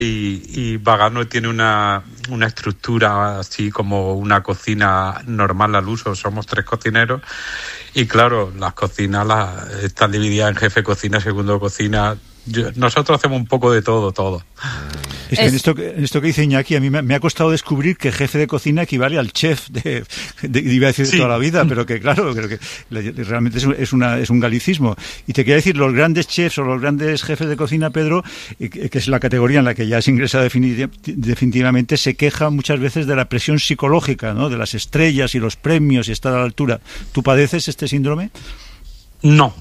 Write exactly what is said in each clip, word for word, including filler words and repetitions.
y, y Bagá no tiene una, una estructura así como una cocina normal al uso. Somos tres cocineros y claro, las cocinas las, están divididas en jefe cocina, segundo cocina. Yo, nosotros hacemos un poco de todo, todo. Es que en esto, en esto que dice Iñaki, a mí me, me ha costado descubrir que jefe de cocina equivale al chef de, de, de iba a decir, sí, de toda la vida, pero que claro, creo que realmente es, es, una, es un galicismo. Y te quería decir, los grandes chefs o los grandes jefes de cocina, Pedro, que es la categoría en la que ya se ingresa definitivamente, se quejan muchas veces de la presión psicológica, ¿no? De las estrellas y los premios y estar a la altura. ¿Tú padeces este síndrome? No.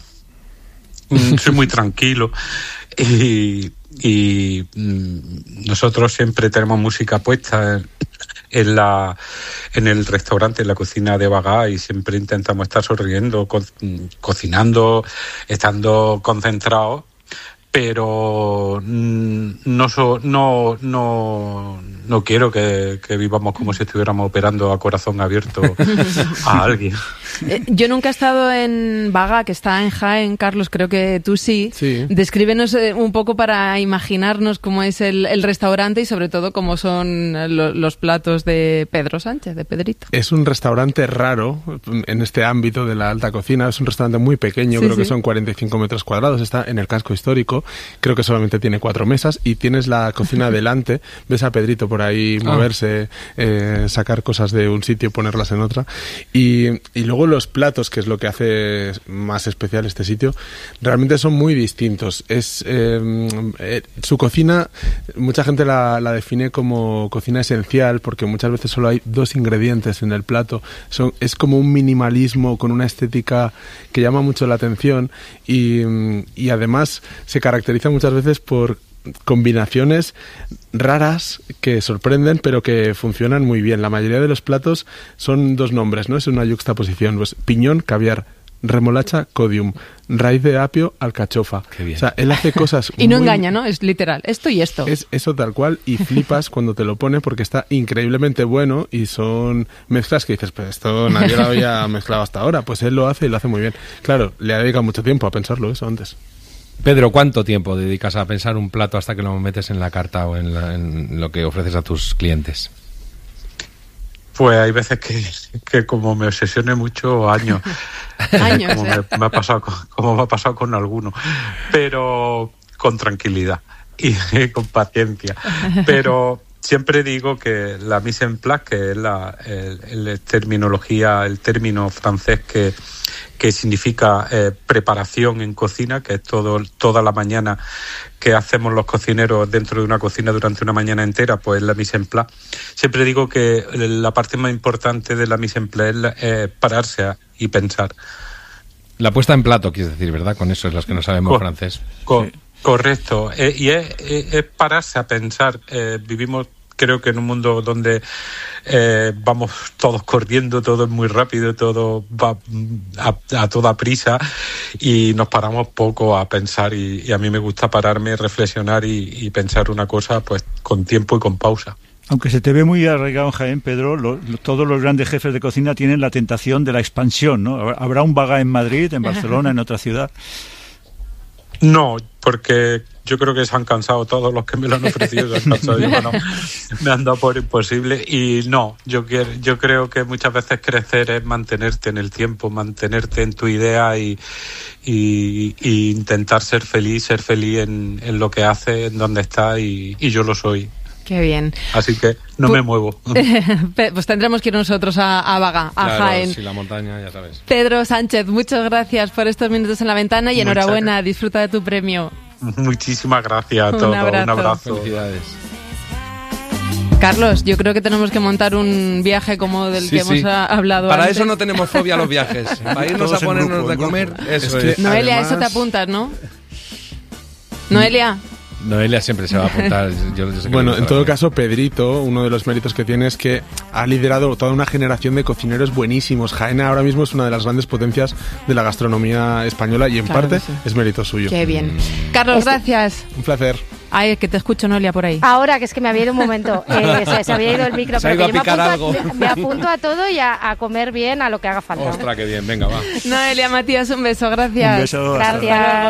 Soy muy tranquilo y, y nosotros siempre tenemos música puesta en, en la en el restaurante, en la cocina de Bagá, y siempre intentamos estar sonriendo, co- cocinando, estando concentrados, pero no so, no no no quiero que, que vivamos como si estuviéramos operando a corazón abierto a alguien. Eh, yo nunca he estado en Bagá, que está en Jaén, Carlos, creo que tú sí. Sí. Descríbenos eh, un poco para imaginarnos cómo es el, el restaurante y sobre todo cómo son lo, los platos de Pedro Sánchez, de Pedrito. Es un restaurante raro en este ámbito de la alta cocina. Es un restaurante muy pequeño, sí, creo sí. que son cuarenta y cinco metros cuadrados. Está en el casco histórico. Creo que solamente tiene cuatro mesas y tienes la cocina delante. Ves a Pedrito por ahí moverse, ah. eh, sacar cosas de un sitio y ponerlas en otra. Y, y luego los platos, que es lo que hace más especial este sitio, realmente son muy distintos. Es eh, eh, su cocina, mucha gente la, la define como cocina esencial porque muchas veces solo hay dos ingredientes en el plato. Son, es como un minimalismo con una estética que llama mucho la atención y, y además se caracteriza muchas veces por combinaciones raras que sorprenden pero que funcionan muy bien. La mayoría de los platos son dos nombres, ¿no? Es una yuxtaposición, pues piñón, caviar, remolacha, codium, raíz de apio, alcachofa. Qué bien. O sea, él hace cosas y no muy... engaña, ¿no? Es literal, esto y esto. Es eso tal cual y flipas cuando te lo pone porque está increíblemente bueno y son mezclas que dices, pues esto nadie lo había mezclado hasta ahora. Pues él lo hace y lo hace muy bien. Claro, le ha dedicado mucho tiempo a pensarlo eso antes. Pedro, ¿cuánto tiempo dedicas a pensar un plato hasta que lo metes en la carta o en, la, en lo que ofreces a tus clientes? Pues hay veces que, que como me obsesione mucho, años. Años, como, ¿eh? me, me ha pasado con, como me ha pasado con algunos. Pero con tranquilidad y con paciencia. Pero siempre digo que la mise en place, que es la el, el terminología, el término francés que que significa eh, preparación en cocina, que es todo toda la mañana que hacemos los cocineros dentro de una cocina durante una mañana entera, pues la mise en place. Siempre digo que la parte más importante de la mise en place es la, eh, pararse a, y pensar. La puesta en plato, quieres decir, ¿verdad? Con eso es los que no sabemos Cor- francés. Cor- sí. Correcto. Eh, y es, es, es pararse a pensar. Eh, vivimos, creo que en un mundo donde eh, vamos todos corriendo, todo es muy rápido, todo va a, a toda prisa y nos paramos poco a pensar y, y a mí me gusta pararme, reflexionar y, y pensar una cosa pues con tiempo y con pausa. Aunque se te ve muy arraigado en Jaén, Pedro, lo, lo, todos los grandes jefes de cocina tienen la tentación de la expansión, ¿no? ¿Habrá un Bagá en Madrid, en Barcelona, en otra ciudad? No, porque yo creo que se han cansado todos los que me lo han ofrecido, se han cansado, yo, bueno, me han dado por imposible y no, yo quiero, yo creo que muchas veces crecer es mantenerte en el tiempo, mantenerte en tu idea y, y, y intentar ser feliz, ser feliz en, en lo que haces, en donde estás y, y yo lo soy. Qué bien. Así que no pues, me muevo. Pues tendremos que ir nosotros a, a Bagá, a claro, Jaén. Sí, la montaña, ya sabes. Pedro Sánchez, muchas gracias por estos minutos en la ventana y muchas enhorabuena, gracias. Disfruta de tu premio. Muchísimas gracias a todos. Un abrazo. Un abrazo. Felicidades. Carlos, yo creo que tenemos que montar un viaje como del sí, que sí. hemos hablado Para antes. eso no tenemos fobia a los viajes. Para irnos Todos a ponernos grupo, de comer, eso es. es. Que Noelia, además... eso te apuntas, ¿no? Noelia. Noelia siempre se va a apuntar. Yo, yo sé que bueno, en todo bien. caso, Pedrito, uno de los méritos que tiene es que ha liderado toda una generación de cocineros buenísimos. Jaén ahora mismo es una de las grandes potencias de la gastronomía española y en claro parte sí. es mérito suyo. Qué bien. Carlos, Este... gracias. Un placer. Ay, que te escucho, Noelia, por ahí. Ahora, que es que me había ido un momento. Eh, se, se había ido el micro. Se ha pero ido que a yo picar me apunto, algo. A, me apunto a todo y a, a comer bien, a lo que haga falta. Ostras, qué bien. Venga, va. Noelia, Matías, un beso. Gracias. Un beso. Gracias.